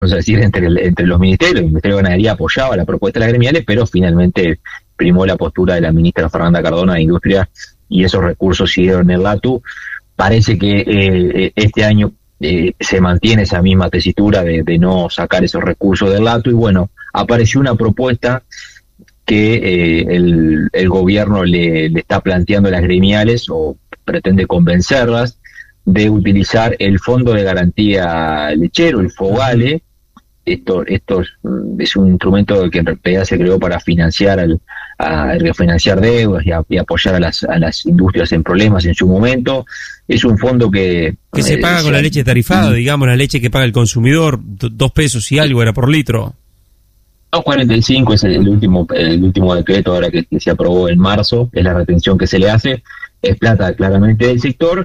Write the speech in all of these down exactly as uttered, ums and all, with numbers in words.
a decir, entre, el, entre los ministerios. El Ministerio de Ganadería apoyaba la propuesta de las gremiales, pero finalmente primó la postura de la ministra Fernanda Cardona de Industria y esos recursos siguieron en el LATU. Parece que eh, este año eh, se mantiene esa misma tesitura de, de no sacar esos recursos del LATU y bueno, apareció una propuesta que eh, el, el gobierno le, le está planteando a las gremiales o pretende convencerlas de utilizar el Fondo de Garantía Lechero, el FOGALE. Esto, esto es un instrumento que en realidad se creó para financiar al, a refinanciar deudas y, a, y apoyar a las, a las industrias en problemas en su momento. Es un fondo que... Que se paga eh, con la leche tarifada, digamos, la leche que paga el consumidor, dos pesos y algo era por litro. dos cuarenta y cinco es el, el último el último decreto ahora que, que se aprobó en marzo, es la retención que se le hace, es plata claramente del sector.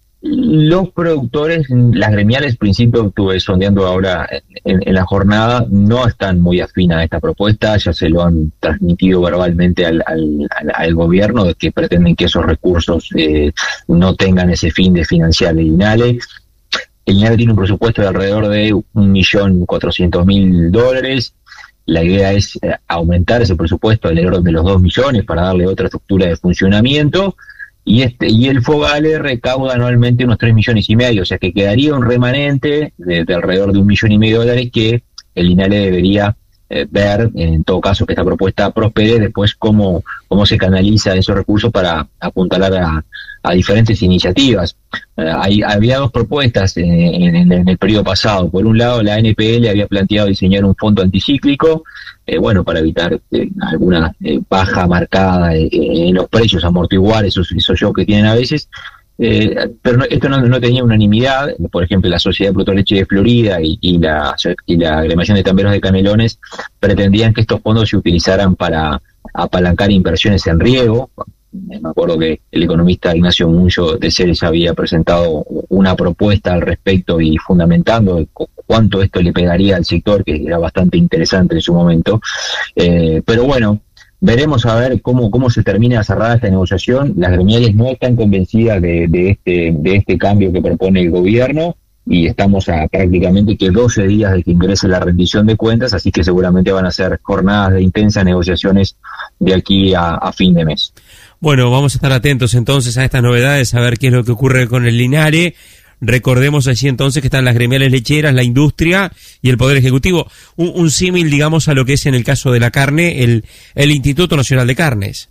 Los productores, las gremiales, en principio estuve sondeando ahora en, en la jornada, no están muy afines a esta propuesta, ya se lo han transmitido verbalmente al, al, al, al gobierno, de que pretenden que esos recursos eh, no tengan ese fin de financiar el INALE. El INALE tiene un presupuesto de alrededor de un millón cuatrocientos mil dólares. La idea es eh, aumentar ese presupuesto al orden de los dos millones para darle otra estructura de funcionamiento. Y este y el FOGALE recauda anualmente unos tres millones y medio, o sea que quedaría un remanente de, de alrededor de un millón y medio de dólares que el INALE debería eh, ver, en todo caso que esta propuesta prospere, después cómo, cómo se canaliza esos recursos para apuntalar a, a diferentes iniciativas. Eh, hay, había dos propuestas en, en, en el periodo pasado. Por un lado, la N P L había planteado diseñar un fondo anticíclico, Eh, bueno, para evitar eh, alguna eh, baja marcada eh, en los precios, amortiguar esos, esos shocks que tienen a veces, eh, pero no, esto no, no tenía unanimidad. Por ejemplo, la Sociedad de Productos de Leche de Florida y, y la y la Agremiación de Tamberos de Canelones pretendían que estos fondos se utilizaran para apalancar inversiones en riego. Me acuerdo que el economista Ignacio Muncho de Ceres había presentado una propuesta al respecto y fundamentando cuánto esto le pegaría al sector, que era bastante interesante en su momento. Eh, pero bueno, veremos a ver cómo cómo se termina cerrada esta negociación. Las gremiales no están convencidas de, de este de este cambio que propone el gobierno y estamos a prácticamente que doce días de que ingrese la rendición de cuentas, así que seguramente van a ser jornadas de intensas negociaciones de aquí a, a fin de mes. Bueno, vamos a estar atentos entonces a estas novedades, a ver qué es lo que ocurre con el INALE. Recordemos allí entonces que están las gremiales lecheras, la industria y el Poder Ejecutivo. Un, un símil, digamos, a lo que es en el caso de la carne, el, el Instituto Nacional de Carnes.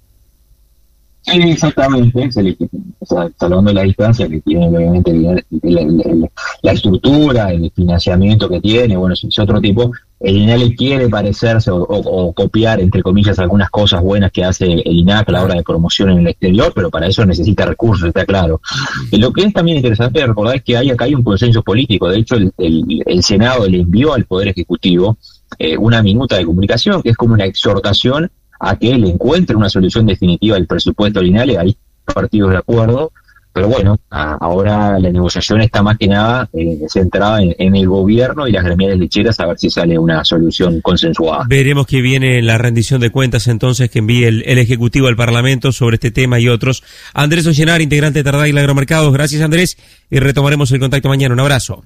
Sí, exactamente, es el, o sea, salvando la distancia que tiene obviamente la, la, la, la estructura, el financiamiento que tiene, bueno, es otro tipo. El INALE quiere parecerse o, o, o copiar, entre comillas, algunas cosas buenas que hace el INAC a la hora de promoción en el exterior, pero para eso necesita recursos, está claro. Y lo que es también interesante recordar es que hay acá hay un consenso político. De hecho, el, el, el Senado le envió al Poder Ejecutivo eh, una minuta de comunicación, que es como una exhortación a que le encuentre una solución definitiva al presupuesto del INALE. Hay partidos de acuerdo, pero bueno, a, ahora la negociación está más que nada eh, centrada en, en el gobierno y las gremiales lecheras, a ver si sale una solución consensuada. Veremos que viene la rendición de cuentas entonces que envíe el, el Ejecutivo al Parlamento sobre este tema y otros. Andrés Ollenar, integrante de Tardáguila Agromercados. Gracias, Andrés, y retomaremos el contacto mañana. Un abrazo.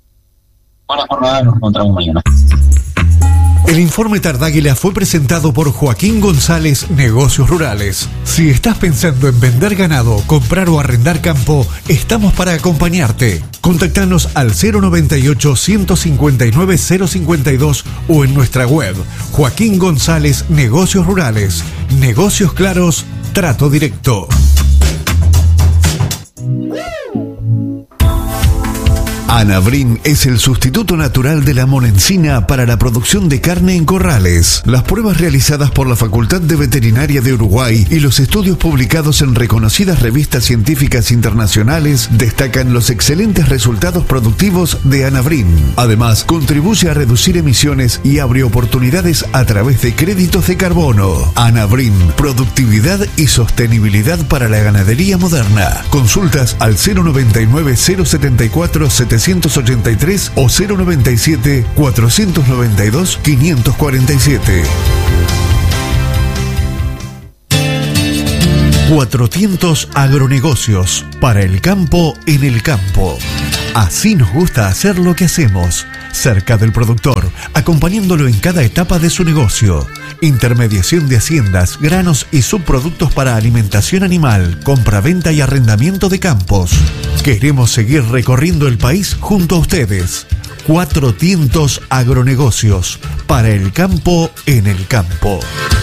Buenas jornadas, nos encontramos mañana. El informe Tardáguila fue presentado por Joaquín González, Negocios Rurales. Si estás pensando en vender ganado, comprar o arrendar campo, estamos para acompañarte. Contactanos al cero noventa y ocho, ciento cincuenta y nueve, cero cincuenta y dos o en nuestra web Joaquín González, Negocios Rurales. Negocios claros, trato directo. Anabrim es el sustituto natural de la monencina para la producción de carne en corrales. Las pruebas realizadas por la Facultad de Veterinaria de Uruguay y los estudios publicados en reconocidas revistas científicas internacionales destacan los excelentes resultados productivos de Anabrim. Además, contribuye a reducir emisiones y abre oportunidades a través de créditos de carbono. Anabrim, productividad y sostenibilidad para la ganadería moderna. Consultas al cero noventa y nueve, cero setenta y cuatro, setecientos ochenta y tres o cero noventa y siete, cuatrocientos noventa y dos, quinientos cuarenta y siete. Cuatrocientos Agronegocios, para el campo en el campo. Así nos gusta hacer lo que hacemos, cerca del productor, acompañándolo en cada etapa de su negocio. Intermediación de haciendas, granos y subproductos para alimentación animal, compraventa y arrendamiento de campos. Queremos seguir recorriendo el país junto a ustedes. Cuatro Tientos Agronegocios, para el campo en el campo.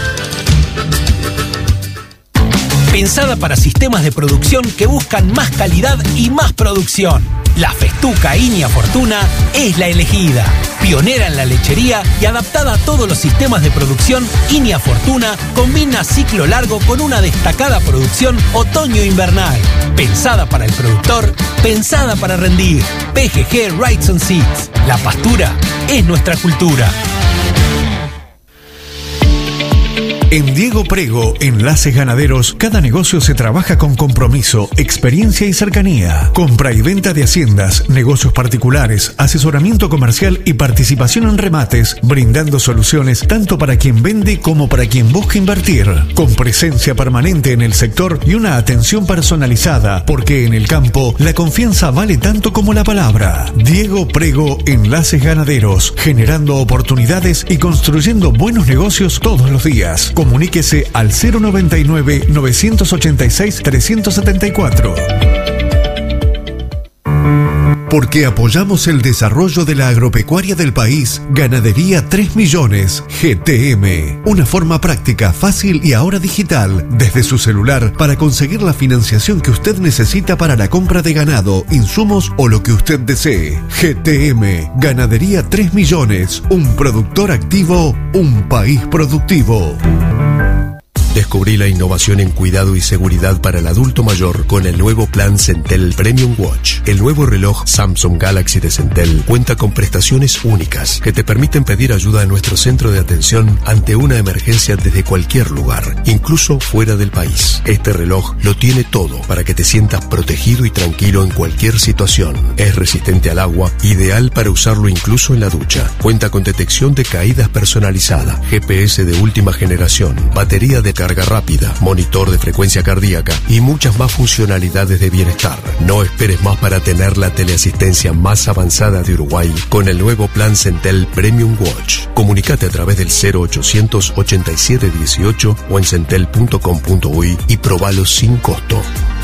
Pensada para sistemas de producción que buscan más calidad y más producción. La Festuca Inia Fortuna es la elegida. Pionera en la lechería y adaptada a todos los sistemas de producción, Inia Fortuna combina ciclo largo con una destacada producción otoño-invernal. Pensada para el productor, pensada para rendir. P G G Rights and Seeds. La pastura es nuestra cultura. En Diego Prego, Enlaces Ganaderos, cada negocio se trabaja con compromiso, experiencia y cercanía. Compra y venta de haciendas, negocios particulares, asesoramiento comercial y participación en remates, brindando soluciones tanto para quien vende como para quien busca invertir. Con presencia permanente en el sector y una atención personalizada, porque en el campo la confianza vale tanto como la palabra. Diego Prego, Enlaces Ganaderos, generando oportunidades y construyendo buenos negocios todos los días. Comuníquese al cero noventa y nueve, novecientos ochenta y seis, trescientos setenta y cuatro. Porque apoyamos el desarrollo de la agropecuaria del país, Ganadería tres millones, G T M. Una forma práctica, fácil y ahora digital, desde su celular, para conseguir la financiación que usted necesita para la compra de ganado, insumos o lo que usted desee. G T M, Ganadería tres millones, un productor activo, un país productivo. Descubrí la innovación en cuidado y seguridad para el adulto mayor con el nuevo plan Centel Premium Watch. El nuevo reloj Samsung Galaxy de Centel cuenta con prestaciones únicas que te permiten pedir ayuda a nuestro centro de atención ante una emergencia desde cualquier lugar, incluso fuera del país. Este reloj lo tiene todo para que te sientas protegido y tranquilo en cualquier situación. Es resistente al agua, ideal para usarlo incluso en la ducha. Cuenta con detección de caídas personalizada, G P S de última generación, batería de carga rápida, monitor de frecuencia cardíaca y muchas más funcionalidades de bienestar. No esperes más para tener la teleasistencia más avanzada de Uruguay con el nuevo plan Centel Premium Watch. Comunicate a través del cero ochocientos ochenta y siete dieciocho o en centel punto com punto uy y probalo sin costo.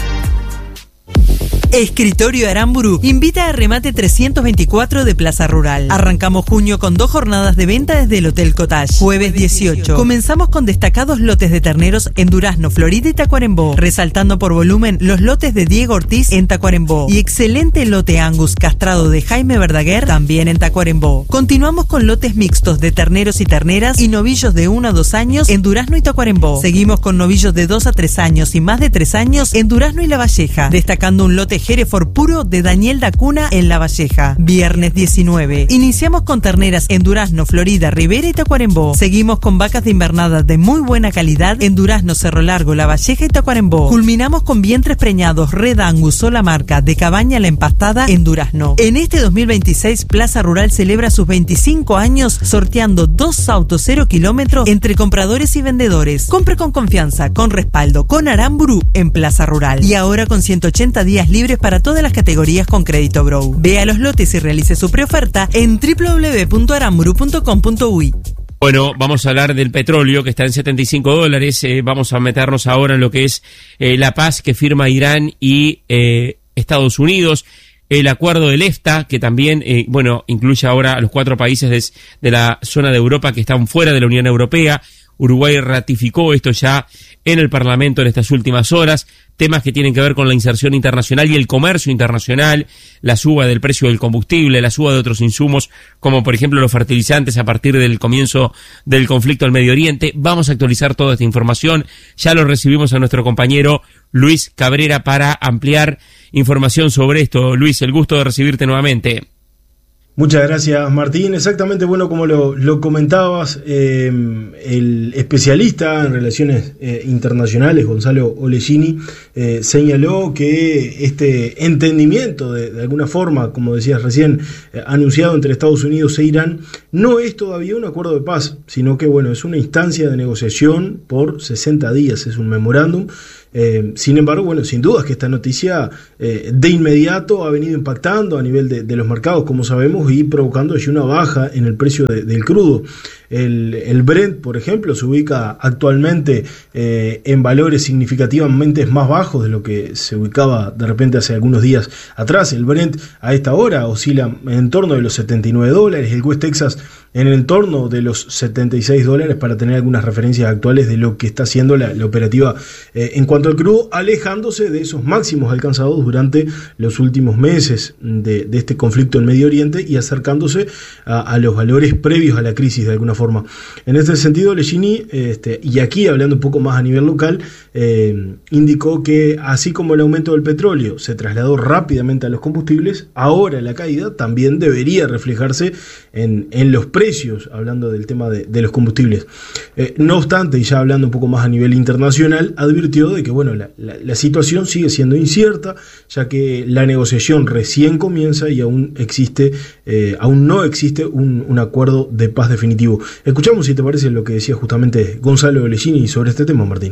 Escritorio Aramburu invita a Remate trescientos veinticuatro de Plaza Rural. Arrancamos junio con dos jornadas de venta desde el Hotel Cottage. Jueves dieciocho. Comenzamos con destacados lotes de terneros en Durazno, Florida y Tacuarembó, resaltando por volumen los lotes de Diego Ortiz en Tacuarembó y excelente lote Angus castrado de Jaime Verdaguer también en Tacuarembó. Continuamos con lotes mixtos de terneros y terneras y novillos de uno a dos años en Durazno y Tacuarembó. Seguimos con novillos de dos a tres años y más de tres años en Durazno y La Valleja, destacando un lote Hereford puro de Daniel Dacuna en La Valleja. Viernes diecinueve. Iniciamos con terneras en Durazno, Florida, Rivera y Tacuarembó. Seguimos con vacas de invernada de muy buena calidad en Durazno, Cerro Largo, La Valleja y Tacuarembó. Culminamos con vientres preñados Red Angus sola marca de Cabaña La Empastada en Durazno. En este dos mil veintiséis, Plaza Rural celebra sus veinticinco años sorteando dos autos cero kilómetros entre compradores y vendedores. Compre con confianza, con respaldo, con Aramburu en Plaza Rural. Y ahora con ciento ochenta días libres para todas las categorías con crédito Grow. Vea los lotes y realice su preoferta en doble u doble u doble u punto aramburu punto com punto uy. Bueno, vamos a hablar del petróleo que está en setenta y cinco dólares. Eh, vamos a meternos ahora en lo que es eh, la paz que firma Irán y eh, Estados Unidos. El acuerdo del EFTA, que también, eh, bueno, incluye ahora a los cuatro países de, de la zona de Europa que están fuera de la Unión Europea. Uruguay ratificó esto ya en el Parlamento en estas últimas horas. Temas que tienen que ver con la inserción internacional y el comercio internacional, la suba del precio del combustible, la suba de otros insumos, como por ejemplo los fertilizantes a partir del comienzo del conflicto al Medio Oriente. Vamos a actualizar toda esta información. Ya lo recibimos a nuestro compañero Luis Cabrera para ampliar información sobre esto. Luis, el gusto de recibirte nuevamente. Muchas gracias, Martín. Exactamente, bueno, como lo, lo comentabas, eh, el especialista en relaciones eh, internacionales, Gonzalo Ollesini, eh, señaló que este entendimiento, de, de alguna forma, como decías recién, eh, anunciado entre Estados Unidos e Irán, no es todavía un acuerdo de paz, sino que, bueno, es una instancia de negociación por sesenta días, es un memorándum. Eh, sin embargo, bueno, sin dudas que esta noticia eh, de inmediato ha venido impactando a nivel de, de los mercados, como sabemos, y provocando allí una baja en el precio de, del crudo. El, el Brent, por ejemplo, se ubica actualmente eh, en valores significativamente más bajos de lo que se ubicaba de repente hace algunos días atrás. El Brent a esta hora oscila en torno de los setenta y nueve dólares, el West Texas en el entorno de los setenta y seis dólares, para tener algunas referencias actuales de lo que está haciendo la, la operativa eh, en cuanto al crudo, alejándose de esos máximos alcanzados durante los últimos meses de, de este conflicto en Medio Oriente y acercándose a, a los valores previos a la crisis de alguna forma. En este sentido, Ollesini, este, y aquí hablando un poco más a nivel local, eh, indicó que así como el aumento del petróleo se trasladó rápidamente a los combustibles, ahora la caída también debería reflejarse en, en los precios, hablando del tema de, de los combustibles. Eh, no obstante, y ya hablando un poco más a nivel internacional, advirtió de que bueno, la, la, la situación sigue siendo incierta, ya que la negociación recién comienza y aún existe, eh, aún no existe un, un acuerdo de paz definitivo. Escuchamos, si te parece, lo que decía justamente Gonzalo Ollesini sobre este tema, Martín.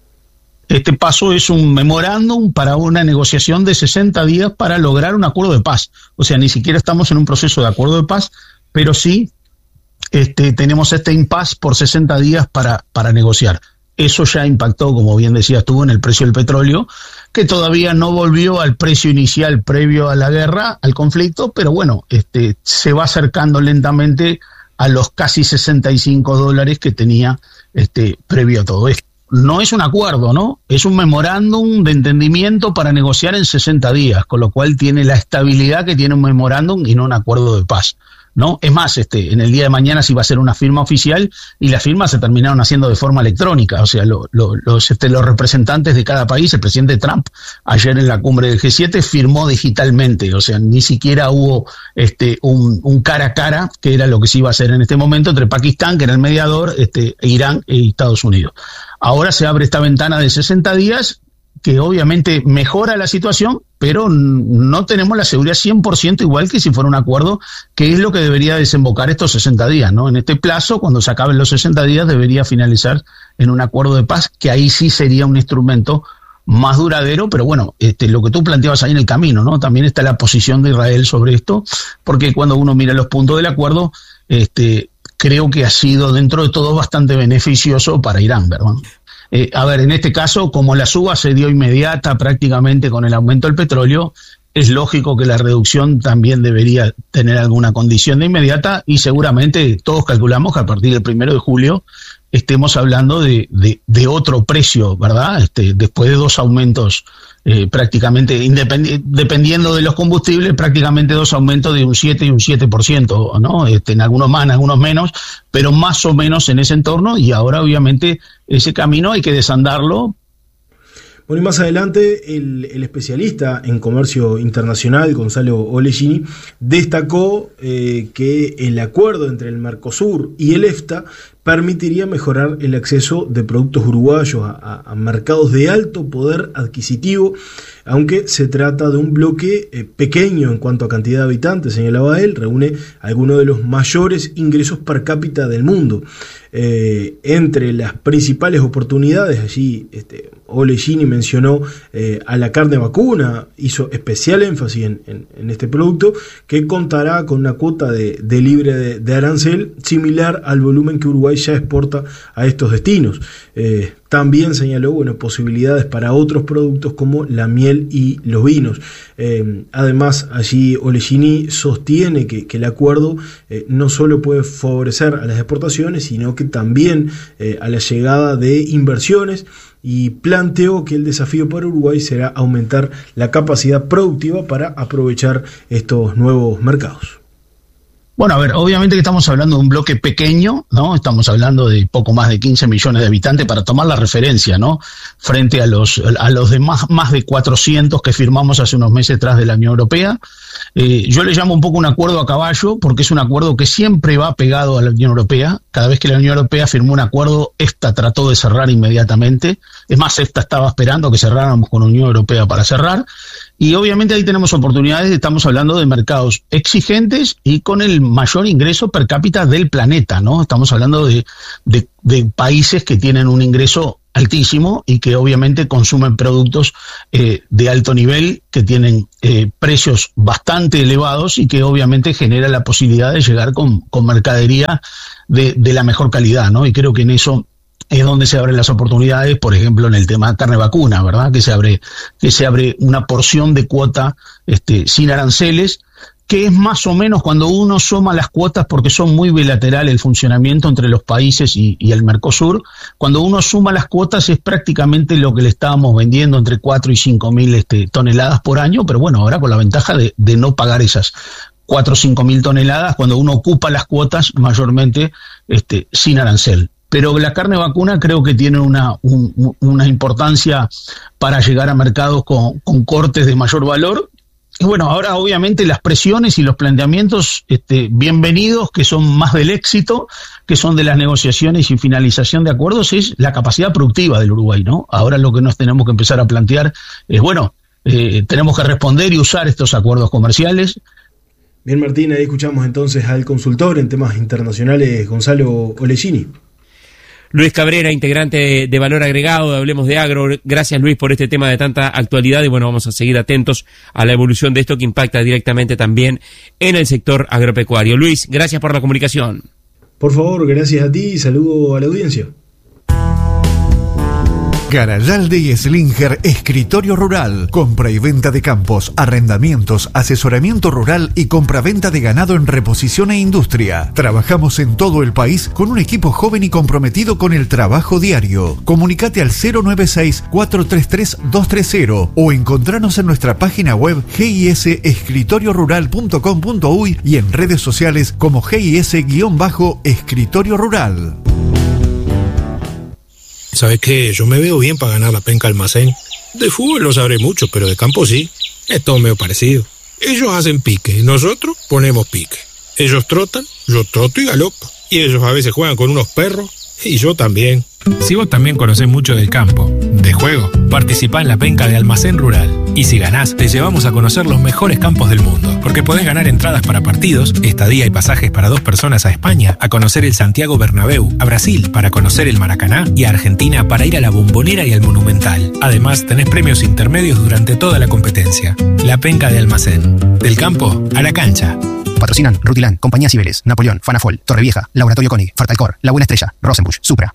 Este paso es un memorándum para una negociación de sesenta días para lograr un acuerdo de paz. O sea, ni siquiera estamos en un proceso de acuerdo de paz, pero sí este, tenemos este impasse por sesenta días para, para negociar. Eso ya impactó, como bien decías tú, en el precio del petróleo, que todavía no volvió al precio inicial previo a la guerra, al conflicto, pero bueno, este, se va acercando lentamente a los casi sesenta y cinco dólares que tenía este, previo a todo esto. No es un acuerdo, ¿no? Es un memorándum de entendimiento para negociar en sesenta días, con lo cual tiene la estabilidad que tiene un memorándum y no un acuerdo de paz, ¿no? Es más, este, en el día de mañana sí va a ser una firma oficial y las firmas se terminaron haciendo de forma electrónica, o sea, lo, lo, los, este, los representantes de cada país, el presidente Trump ayer en la cumbre del G siete firmó digitalmente, o sea, ni siquiera hubo este, un, un cara a cara, que era lo que se iba a hacer en este momento entre Pakistán, que era el mediador, este, Irán y Estados Unidos. Ahora se abre esta ventana de sesenta días, que obviamente mejora la situación, pero no tenemos la seguridad cien por ciento igual que si fuera un acuerdo, que es lo que debería desembocar estos sesenta días, ¿no? En este plazo, cuando se acaben los sesenta días, debería finalizar en un acuerdo de paz, que ahí sí sería un instrumento más duradero, pero bueno, este, lo que tú planteabas ahí en el camino, ¿no? También está la posición de Israel sobre esto, porque cuando uno mira los puntos del acuerdo, este, creo que ha sido dentro de todo bastante beneficioso para Irán, ¿verdad? Eh, a ver, en este caso, como la suba se dio inmediata prácticamente con el aumento del petróleo, es lógico que la reducción también debería tener alguna condición de inmediata y seguramente todos calculamos que a partir del primero de julio estemos hablando de, de, de otro precio, ¿verdad? Este, después de dos aumentos eh, prácticamente, independi- dependiendo de los combustibles, prácticamente dos aumentos de un siete y un siete por ciento, ¿no? Este, en algunos más, en algunos menos, pero más o menos en ese entorno, y ahora obviamente ese camino hay que desandarlo. Bueno, y más adelante el, el especialista en comercio internacional, Gonzalo Ollesini, destacó eh, que el acuerdo entre el Mercosur y el EFTA permitiría mejorar el acceso de productos uruguayos a, a, a mercados de alto poder adquisitivo, aunque se trata de un bloque eh, pequeño en cuanto a cantidad de habitantes, señalaba él, reúne algunos de los mayores ingresos per cápita del mundo. Eh, entre las principales oportunidades, allí este, Ollesini mencionó eh, a la carne vacuna, hizo especial énfasis en, en, en este producto, que contará con una cuota de, de libre de, de arancel similar al volumen que Uruguay ya exporta a estos destinos. Eh, también señaló bueno, posibilidades para otros productos como la miel y los vinos. Eh, además, allí Ollesini sostiene que, que el acuerdo eh, no solo puede favorecer a las exportaciones, sino que también eh, a la llegada de inversiones, y planteó que el desafío para Uruguay será aumentar la capacidad productiva para aprovechar estos nuevos mercados. Bueno, a ver, obviamente que estamos hablando de un bloque pequeño, ¿no? Estamos hablando de poco más de quince millones de habitantes para tomar la referencia, ¿no? Frente a los a los demás más de cuatrocientos que firmamos hace unos meses tras de la Unión Europea. Eh, yo le llamo un poco un acuerdo a caballo porque es un acuerdo que siempre va pegado a la Unión Europea. Cada vez que la Unión Europea firmó un acuerdo, esta trató de cerrar inmediatamente. Es más, esta estaba esperando que cerráramos con la Unión Europea para cerrar. Y obviamente ahí tenemos oportunidades, estamos hablando de mercados exigentes y con el mayor ingreso per cápita del planeta, ¿no? Estamos hablando de, de, de países que tienen un ingreso altísimo y que obviamente consumen productos eh, de alto nivel, que tienen eh, precios bastante elevados y que obviamente genera la posibilidad de llegar con, con mercadería de, de la mejor calidad, ¿no? Y creo que en eso es donde se abren las oportunidades, por ejemplo, en el tema carne vacuna, ¿verdad? Que se abre, que se abre una porción de cuota este, sin aranceles, que es más o menos cuando uno suma las cuotas, porque son muy bilateral el funcionamiento entre los países y, y el Mercosur, cuando uno suma las cuotas es prácticamente lo que le estábamos vendiendo, entre cuatro y cinco mil este, toneladas por año, pero bueno, ahora con la ventaja de, de no pagar esas cuatro o cinco mil toneladas cuando uno ocupa las cuotas mayormente este, sin arancel. Pero la carne vacuna creo que tiene una, un, una importancia para llegar a mercados con, con cortes de mayor valor. Y bueno, ahora obviamente las presiones y los planteamientos este, bienvenidos, que son más del éxito, que son de las negociaciones y finalización de acuerdos, es la capacidad productiva del Uruguay, ¿no? Ahora lo que nos tenemos que empezar a plantear es, bueno, eh, tenemos que responder y usar estos acuerdos comerciales. Bien, Martín, ahí escuchamos entonces al consultor en temas internacionales, Gonzalo Olesini. Luis Cabrera, integrante de, de Valor Agregado, de Hablemos de Agro. Gracias, Luis, por este tema de tanta actualidad y bueno, vamos a seguir atentos a la evolución de esto que impacta directamente también en el sector agropecuario. Luis, gracias por la comunicación. Por favor, gracias a ti y saludo a la audiencia. Garayalde y Slinger, escritorio rural, compra y venta de campos, arrendamientos, asesoramiento rural y compra-venta de ganado en reposición e industria. Trabajamos en todo el país con un equipo joven y comprometido con el trabajo diario. Comunicate al cero nueve seis, cuatro tres tres, dos tres cero o encontranos en nuestra página web g i s escritorio rural punto com punto uy y en redes sociales como G I S-Escritorio Rural. ¿Sabes qué? Yo me veo bien para ganar la penca almacén. De fútbol no sabré mucho, pero de campo sí. Es todo medio parecido. Ellos hacen pique, nosotros ponemos pique. Ellos trotan, yo troto y galopo. Y ellos a veces juegan con unos perros, y yo también. Si vos también conocés mucho del campo, de juego, participá en la penca de Almacén Rural. Y si ganás, te llevamos a conocer los mejores campos del mundo. Porque podés ganar entradas para partidos, estadía y pasajes para dos personas a España, a conocer el Santiago Bernabéu, a Brasil para conocer el Maracaná y a Argentina para ir a la Bombonera y al Monumental. Además, tenés premios intermedios durante toda la competencia. La penca de Almacén. Del campo a la cancha. Patrocinan Rutilán, Compañía Cibeles, Napoleón, Fanafol, Torrevieja, Laboratorio Koenig, Fartalcor, La Buena Estrella, Rosenbusch, Supra.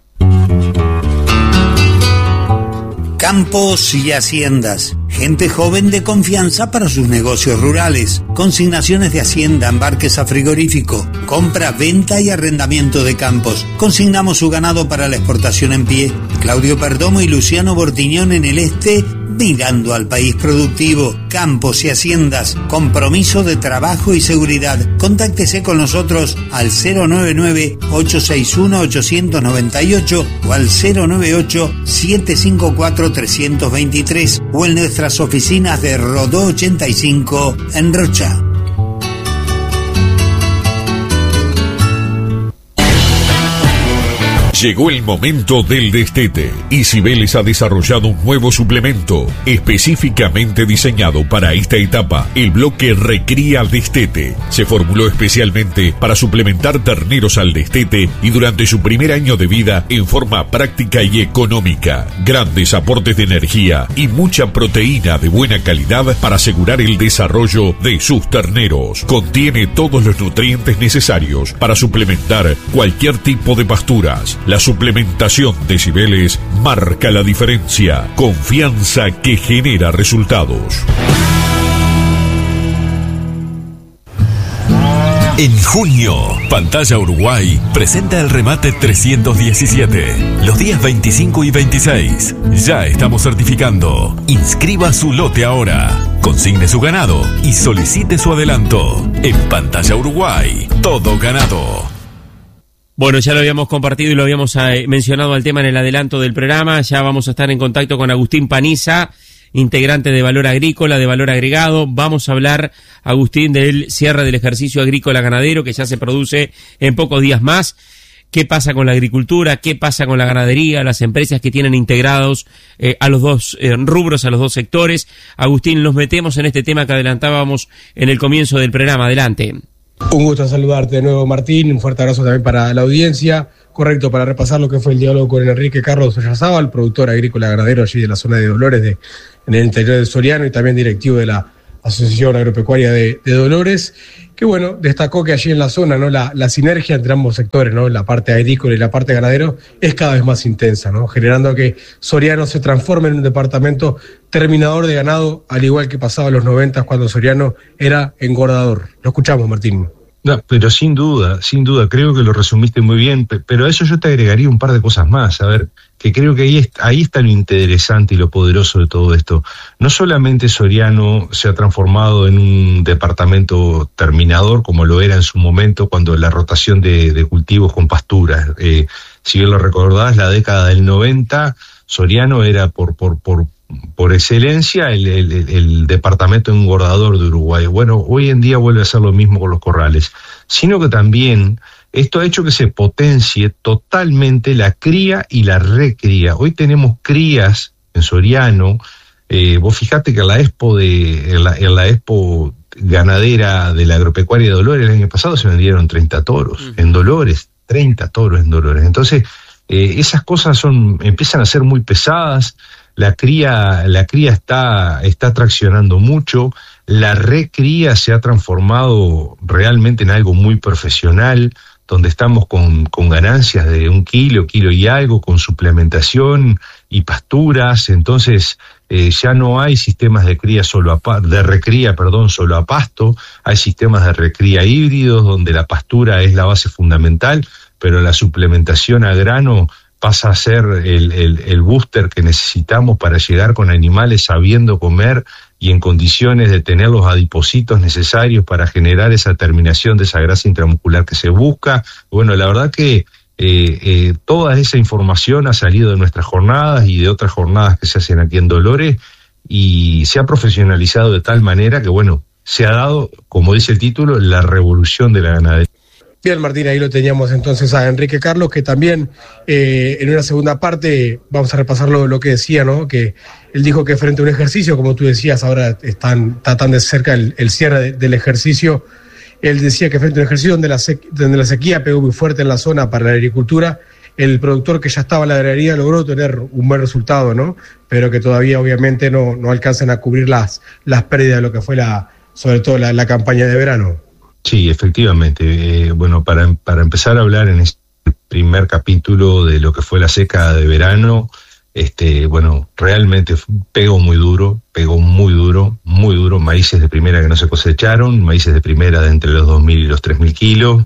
Campos y haciendas. Gente joven de confianza para sus negocios rurales. Consignaciones de hacienda, embarques a frigorífico. Compra, venta y arrendamiento de campos. Consignamos su ganado para la exportación en pie. Claudio Perdomo y Luciano Bortiñón en el este, mirando al país productivo. Campos y haciendas. Compromiso de trabajo y seguridad. Contáctese con nosotros al cero nueve nueve, ocho seis uno, ocho nueve ocho o al cero nueve ocho, siete cinco cuatro, tres dos tres o en nuestras oficinas de Rodó ochenta y cinco en Rocha. Llegó el momento del destete y Cibeles ha desarrollado un nuevo suplemento específicamente diseñado para esta etapa, el bloque Recría Destete. Se formuló especialmente para suplementar terneros al destete y durante su primer año de vida en forma práctica y económica. Grandes aportes de energía y mucha proteína de buena calidad para asegurar el desarrollo de sus terneros. Contiene todos los nutrientes necesarios para suplementar cualquier tipo de pasturas. La suplementación de Cibeles marca la diferencia. Confianza que genera resultados. En junio, Pantalla Uruguay presenta el remate trescientos diecisiete, los días veinticinco y veintiséis. Ya estamos certificando. Inscriba su lote ahora, consigne su ganado y solicite su adelanto. En Pantalla Uruguay, todo ganado. Bueno, ya lo habíamos compartido y lo habíamos eh, mencionado al tema en el adelanto del programa. Ya vamos a estar en contacto con Agustín Paniza, integrante de Valor Agrícola, de Valor Agregado. Vamos a hablar, Agustín, del cierre del ejercicio agrícola ganadero que ya se produce en pocos días más. ¿Qué pasa con la agricultura? ¿Qué pasa con la ganadería? Las empresas que tienen integrados eh, a los dos eh, rubros, a los dos sectores. Agustín, nos metemos en este tema que adelantábamos en el comienzo del programa. Adelante. Un gusto saludarte de nuevo, Martín. Un fuerte abrazo también para la audiencia. Correcto, para repasar lo que fue el diálogo con Enrique Carlos Oyazábal, productor agrícola ganadero allí de la zona de Dolores, de, en el interior de Soriano, y también directivo de la Asociación Agropecuaria de, de Dolores, que bueno, destacó que allí en la zona, ¿no? La, la sinergia entre ambos sectores, ¿no? La parte agrícola y la parte ganadero es cada vez más intensa, ¿no? Generando que Soriano se transforme en un departamento terminador de ganado, al igual que pasaba en los noventas cuando Soriano era engordador. Lo escuchamos, Martín. No, pero sin duda, sin duda, creo que lo resumiste muy bien, pero a eso yo te agregaría un par de cosas más, a ver, que creo que ahí, es, ahí está lo interesante y lo poderoso de todo esto. No solamente Soriano se ha transformado en un departamento terminador, como lo era en su momento cuando la rotación de, de cultivos con pasturas, eh, si bien lo recordás, la década del noventa, Soriano era por, por, por por excelencia el, el, el departamento engordador de Uruguay. Bueno, hoy en día vuelve a ser lo mismo con los corrales, sino que también esto ha hecho que se potencie totalmente la cría y la recría. Hoy tenemos crías en Soriano. Eh, vos fijate que en la expo de en la, en la expo ganadera de la agropecuaria de Dolores el año pasado se vendieron treinta toros uh-huh. en Dolores, treinta toros en Dolores. Entonces eh, esas cosas son empiezan a ser muy pesadas. La cría, la cría está, está traccionando mucho, la recría se ha transformado realmente en algo muy profesional, donde estamos con, con ganancias de un kilo, kilo y algo, con suplementación y pasturas. Entonces eh, ya no hay sistemas de cría solo a, de recría, perdón, solo a pasto, hay sistemas de recría híbridos, donde la pastura es la base fundamental, pero la suplementación a grano pasa a ser el, el, el booster que necesitamos para llegar con animales sabiendo comer y en condiciones de tener los adipocitos necesarios para generar esa terminación de esa grasa intramuscular que se busca. Bueno, la verdad que eh, eh, toda esa información ha salido de nuestras jornadas y de otras jornadas que se hacen aquí en Dolores y se ha profesionalizado de tal manera que, bueno, se ha dado, como dice el título, la revolución de la ganadería. Bien, Martín, ahí lo teníamos entonces a Enrique Carlos, que también eh, en una segunda parte vamos a repasar lo, lo que decía, ¿no? Que él dijo que frente a un ejercicio, como tú decías, ahora están, está tan de cerca el, el cierre de, del ejercicio, él decía que frente a un ejercicio donde la, sec, donde la sequía pegó muy fuerte en la zona para la agricultura, el productor que ya estaba en la ganadería logró tener un buen resultado, ¿no? Pero que todavía obviamente no, no alcanzan a cubrir las, las pérdidas de lo que fue la, sobre todo la, la campaña de verano. Sí, efectivamente. Eh, bueno, para, para empezar a hablar en este primer capítulo de lo que fue la seca de verano, este, bueno, realmente pegó muy duro, pegó muy duro, muy duro. Maíces de primera que no se cosecharon, maíces de primera de entre los dos mil y los tres mil kilos.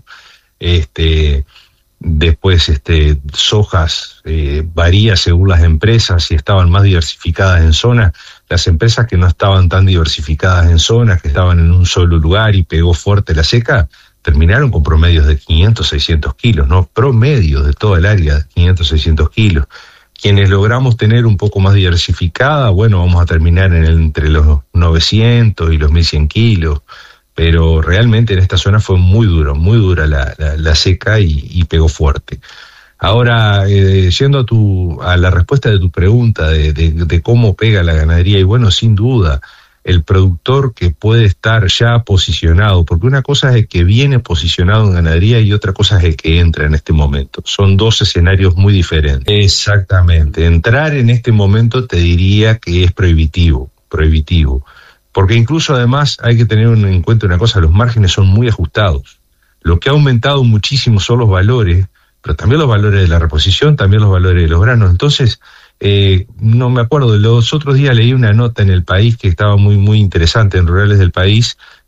Este, después, este, sojas, eh, varía según las empresas, si estaban más diversificadas en zonas. Las empresas que no estaban tan diversificadas en zonas, que estaban en un solo lugar y pegó fuerte la seca, terminaron con promedios de quinientos, seiscientos kilos, ¿no? Promedios de toda el área, quinientos, seiscientos kilos. Quienes logramos tener un poco más diversificada, bueno, vamos a terminar en el, entre los novecientos y los mil cien kilos, pero realmente en esta zona fue muy duro, muy dura la, la, la seca y, y pegó fuerte. Ahora, eh, yendo a tu a la respuesta de tu pregunta de, de, de cómo pega la ganadería, y bueno, sin duda, el productor que puede estar ya posicionado, porque una cosa es el que viene posicionado en ganadería y otra cosa es el que entra en este momento. Son dos escenarios muy diferentes. Exactamente. Entrar en este momento te diría que es prohibitivo, prohibitivo. Porque incluso además hay que tener en cuenta una cosa, los márgenes son muy ajustados. Lo que ha aumentado muchísimo son los valores, pero también los valores de la reposición, también los valores de los granos. Entonces, eh, no me acuerdo, los otros días leí una nota en El País que estaba muy muy interesante, en Rurales del País,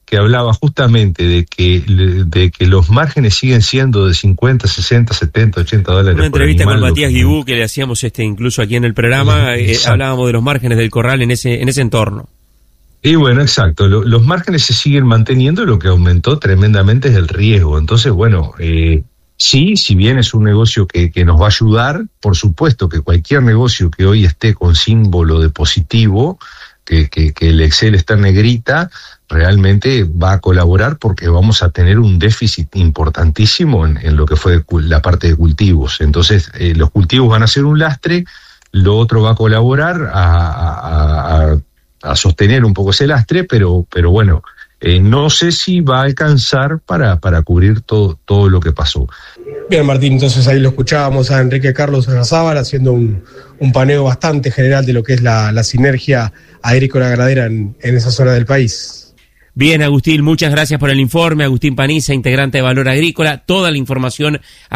que hablaba justamente de que de que los márgenes siguen siendo de cincuenta, sesenta, setenta, ochenta dólares Una por entrevista animal, con Matías que... Guibú, que le hacíamos este incluso aquí en el programa, eh, hablábamos de los márgenes del corral en ese en ese entorno. Y bueno, exacto, lo, los márgenes se siguen manteniendo, lo que aumentó tremendamente es el riesgo. Entonces, bueno, eh, sí, si bien es un negocio que, que nos va a ayudar, por supuesto que cualquier negocio que hoy esté con símbolo de positivo, que, que, que el Excel está en negrita, realmente va a colaborar porque vamos a tener un déficit importantísimo en, en lo que fue la parte de cultivos. Entonces, eh, los cultivos van a ser un lastre, lo otro va a colaborar a, a, a, a sostener un poco ese lastre, pero, pero bueno, eh, no sé si va a alcanzar para, para cubrir todo, todo lo que pasó. Bien, Martín, entonces ahí lo escuchábamos a Enrique Carlos Olazábal haciendo un, un paneo bastante general de lo que es la, la sinergia agrícola-ganadera en, en esa zona del país. Bien, Agustín, muchas gracias por el informe. Agustín Paniza, integrante de Valor Agrícola. Toda la información